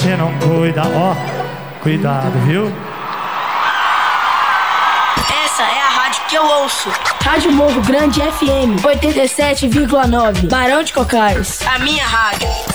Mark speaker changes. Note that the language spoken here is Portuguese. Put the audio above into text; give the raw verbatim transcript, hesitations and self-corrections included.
Speaker 1: Você não cuida, ó, cuidado, viu?
Speaker 2: Essa é a rádio que eu ouço.
Speaker 3: Rádio Morro Grande F M oitenta e sete vírgula nove, Barão de Cocais.
Speaker 2: A minha rádio.